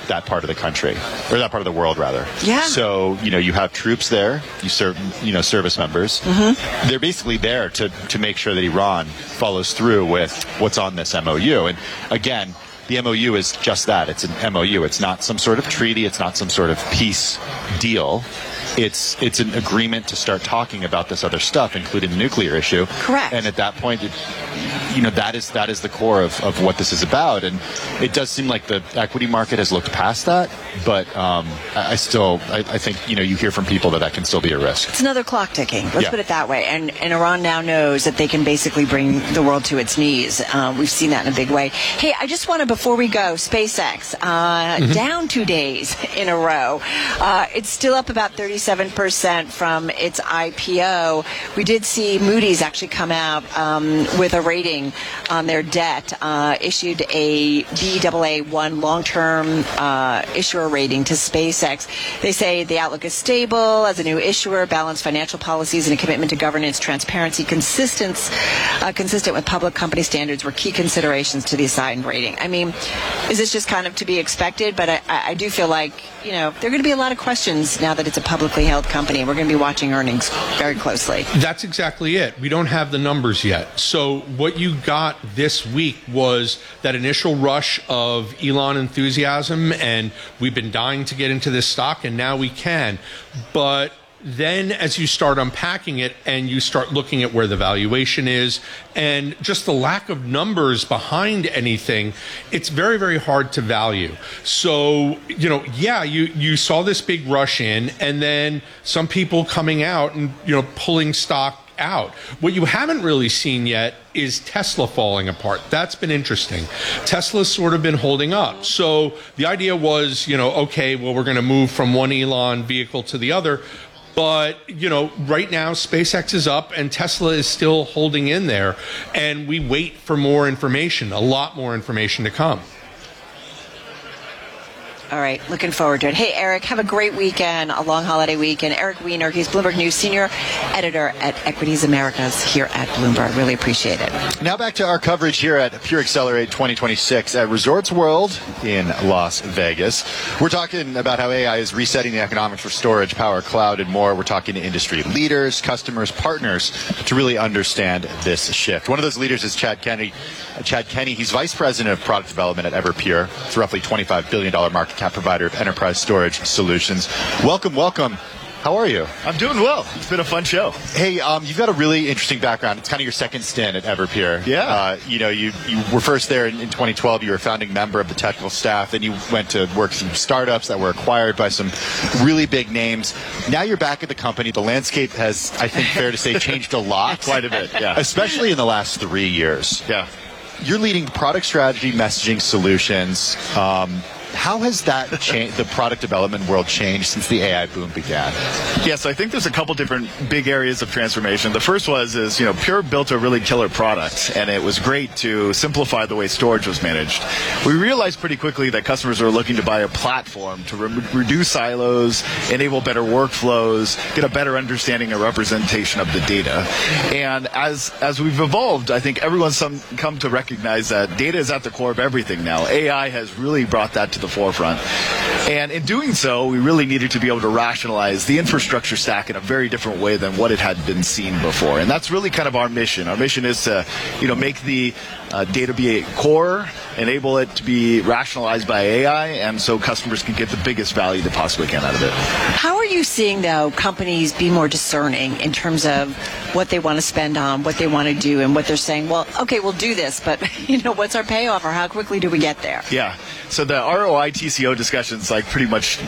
that part of the country, or that part of the world, rather. Yeah. So, you have troops there, you serve, service members. Mm-hmm. They're basically there to make sure that Iran follows through with what's on this MOU. And again, the MOU is just that. It's an MOU. It's not some sort of treaty. It's not some sort of peace deal. It's an agreement to start talking about this other stuff, including the nuclear issue. Correct. And at that point, that is the core of what this is about. And it does seem like the equity market has looked past that, but I think you hear from people that can still be a risk. It's another clock ticking. Let's put it that way. And Iran now knows that they can basically bring the world to its knees. We've seen that in a big way. Hey, I just want to, before we go, SpaceX down 2 days in a row. It's still up about 37% from its IPO. We did see Moody's actually come out with a rating on their debt, issued a Baa1 long-term issuer rating to SpaceX. They say the outlook is stable as a new issuer, balanced financial policies, and a commitment to governance, transparency, consistent with public company standards were key considerations to the assigned rating. I mean, is this just kind of to be expected? But I do feel like, there are going to be a lot of questions now that it's a publicly held company. We're going to be watching earnings very closely. That's exactly it. We don't have the numbers yet. So what you got this week was that initial rush of Elon enthusiasm, and we've been dying to get into this stock, and now we can. But then as you start unpacking it and you start looking at where the valuation is and just the lack of numbers behind anything, it's very, very hard to value. So, you saw this big rush in, and then some people coming out and, pulling stock out. What you haven't really seen yet is Tesla falling apart. That's been interesting. Tesla's sort of been holding up. So the idea was, okay, well, we're going to move from one Elon vehicle to the other. But, right now, SpaceX is up and Tesla is still holding in there. And we wait for more information, a lot more information to come. All right, looking forward to it. Hey, Eric, have a great weekend, a long holiday weekend. Eric Weiner, he's Bloomberg News Senior Editor at Equities Americas here at Bloomberg. Really appreciate it. Now back to our coverage here at Pure Accelerate 2026 at Resorts World in Las Vegas. We're talking about how AI is resetting the economics for storage, power, cloud, and more. We're talking to industry leaders, customers, partners to really understand this shift. One of those leaders is Chad Kenny. He's Vice President of Product Development at Everpure. It's a roughly $25 billion market cap provider of enterprise storage solutions. Welcome. How are you? I'm doing well. It's been a fun show. Hey, you've got a really interesting background. It's kind of your second stint at Everpure. Yeah. You were first there in 2012. You were a founding member of the technical staff. Then you went to work some startups that were acquired by some really big names. Now you're back at the company. The landscape has, I think, fair to say, changed a lot. Quite a bit, yeah. Especially in the last 3 years. Yeah. You're leading product strategy, messaging solutions. How has that the product development world changed since the AI boom began? Yes, I think there's a couple different big areas of transformation. The first is Pure built a really killer product, and it was great to simplify the way storage was managed. We realized pretty quickly that customers were looking to buy a platform to reduce silos, enable better workflows, get a better understanding and representation of the data. And as we've evolved, I think everyone's come to recognize that data is at the core of everything now. AI has really brought that to the forefront. And in doing so, we really needed to be able to rationalize the infrastructure stack in a very different way than what it had been seen before. And that's really kind of our mission. Our mission is to, make the data be a core, enable it to be rationalized by AI, and so customers can get the biggest value they possibly can out of it. How are you seeing, though, companies be more discerning in terms of what they want to spend on, what they want to do, and what they're saying, well, okay, we'll do this, but, what's our payoff, or how quickly do we get there? Yeah. So the ROI TCO discussion is totally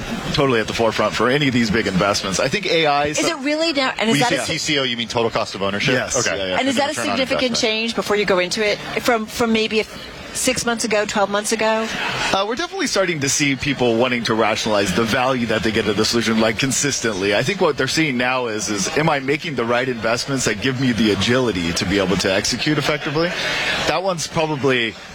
at the forefront for any of these big investments. I think AI is it really now? And is that TCO? You mean total cost of ownership? Yes. Okay. Yeah. And is that a significant change before you go into it from maybe 6 months ago, 12 months ago? We're definitely starting to see people wanting to rationalize the value that they get of the solution consistently. I think what they're seeing now is am I making the right investments that give me the agility to be able to execute effectively? That one's probably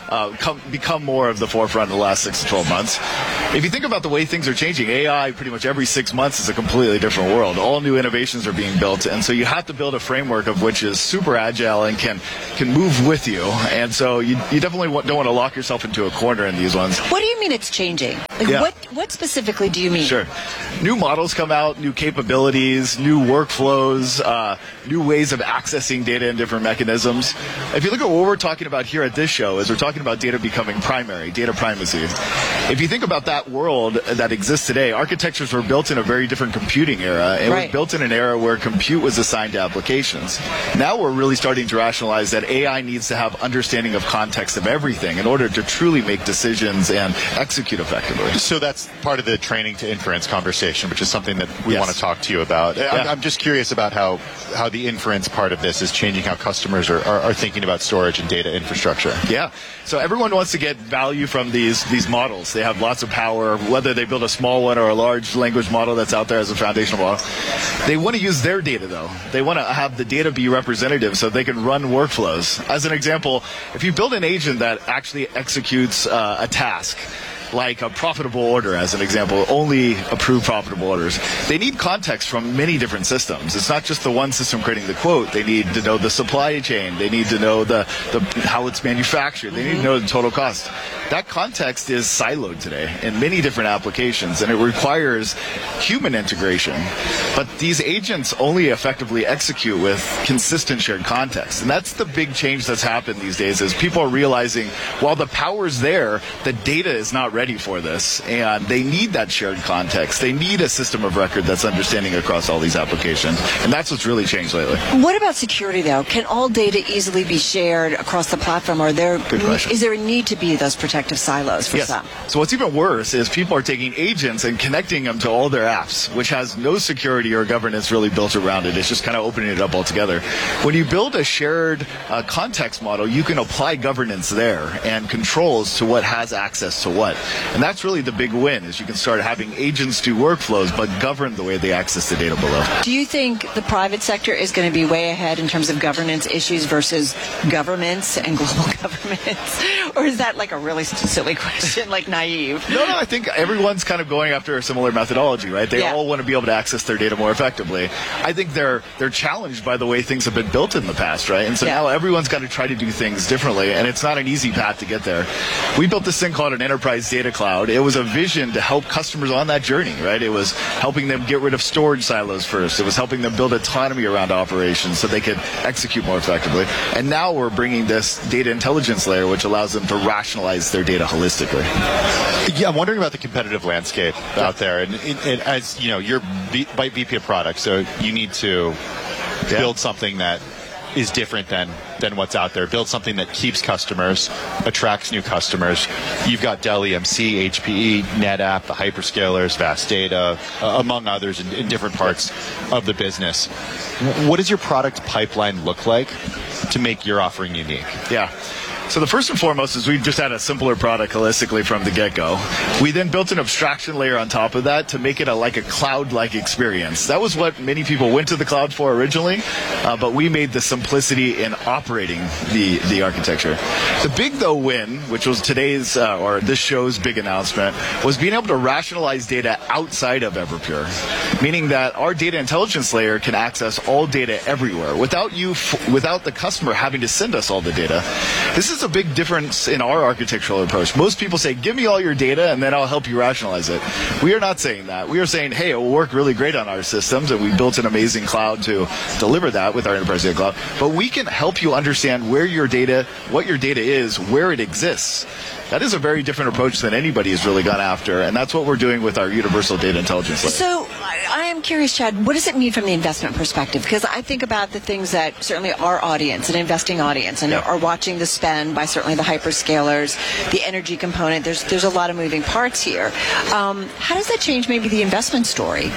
become more of the forefront in the last 6 to 12 months. If you think about the way things are changing, AI pretty much every 6 months is a completely different world. All new innovations are being built, and so you have to build a framework of which is super agile and can move with you. And so you definitely don't want to lock yourself into a corner in these ones. What do you mean it's changing? Like, Yeah. what specifically do you mean? Sure. New models come out, new capabilities, new workflows, new ways of accessing data in different mechanisms. If you look at what we're talking about here at this show, is we're talking about data becoming primary, data primacy. If you think about that world that exists today, architectures were built in a very different computing era. It was Right. built in an era where compute was assigned to applications. Now we're really starting to rationalize that AI needs to have understanding of context of everything in order to truly make decisions and execute effectively. So that's part of the training to inference conversation, which is something that we Yes. want to talk to you about. I'm just curious about how the inference part of this is changing how customers are thinking about storage and data infrastructure. Yeah. So everyone wants to get value from these models. They have lots of power, whether they build a small one or a large language model that's out there as a foundational model. They want to use their data, though. They want to have the data be representative so they can run workflows. As an example, if you build an agent that actually executes a task, like a profitable order, as an example, only approve profitable orders. They need context from many different systems. It's not just the one system creating the quote. They need to know the supply chain. They need to know the how it's manufactured. They need to know the total cost. That context is siloed today in many different applications, and it requires human integration. But these agents only effectively execute with consistent shared context. And that's the big change that's happened these days, is people are realizing while the power's there, the data is not ready for this, and they need that shared context. They need a system of record that's understanding across all these applications, and that's what's really changed lately. What about security, though? Can all data easily be shared across the platform, or Good question. is there a need to be those protective silos for Yes. some? So what's even worse is people are taking agents and connecting them to all their apps, which has no security or governance really built around it. It's just kind of opening it up altogether. When you build a shared context model, you can apply governance there and controls to what has access to what. And that's really the big win, is you can start having agents do workflows, but govern the way they access the data below. Do you think the private sector is going to be way ahead in terms of governance issues versus governments and global governments? Or is that like a really silly question, like naive? No, I think everyone's kind of going after a similar methodology, right? They all want to be able to access their data more effectively. I think they're challenged by the way things have been built in the past, right? And so now everyone's got to try to do things differently, and it's not an easy path to get there. We built this thing called an enterprise data cloud. It was a vision to help customers on that journey, right? It was helping them get rid of storage silos first. It was helping them build autonomy around operations so they could execute more effectively. And now we're bringing this data intelligence layer, which allows them to rationalize their data holistically. Yeah, I'm wondering about the competitive landscape out there. And as you know, you're Byte VP of product, so you need to build something that is different than what's out there. Build something that keeps customers, attracts new customers. You've got Dell EMC, HPE, NetApp, the hyperscalers, Vast Data, among others in different parts of the business. What does your product pipeline look like to make your offering unique? Yeah. So the first and foremost is we just had a simpler product holistically from the get-go. We then built an abstraction layer on top of that to make it like a cloud-like experience. That was what many people went to the cloud for originally, but we made the simplicity in operating the architecture. The big, though, win, which was today's or this show's big announcement, was being able to rationalize data outside of Everpure, meaning that our data intelligence layer can access all data everywhere without the customer having to send us all the data. This is a big difference in our architectural approach. Most people say, give me all your data and then I'll help you rationalize it. We are not saying that. We are saying, hey, it will work really great on our systems, and we built an amazing cloud to deliver that with our enterprise data cloud. But we can help you understand where your data, what your data is, where it exists. That is a very different approach than anybody has really gone after, and that's what we're doing with our universal data intelligence layer. So I am curious, Chad, what does it mean from the investment perspective? Because I think about the things that certainly our audience, an investing audience, and are watching the spend by certainly the hyperscalers, the energy component. There's a lot of moving parts here. How does that change maybe the investment story?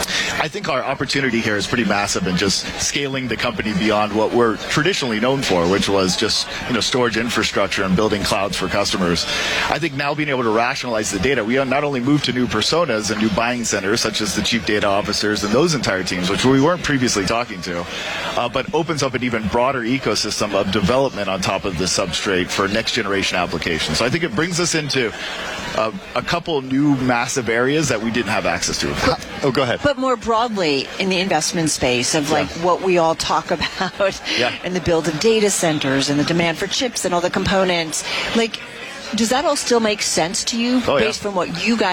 I think our opportunity here is pretty massive in just scaling the company beyond what we're traditionally known for, which was just storage infrastructure and building clouds for customers. customers. I think now being able to rationalize the data, we not only move to new personas and new buying centers, such as the chief data officers and those entire teams, which we weren't previously talking to, but opens up an even broader ecosystem of development on top of the substrate for next generation applications. So I think it brings us into a couple new massive areas that we didn't have access to. Oh, go ahead. But more broadly in the investment space of like what we all talk about and the build of data centers and the demand for chips and all the components, like, does that all still make sense to you based from what you guys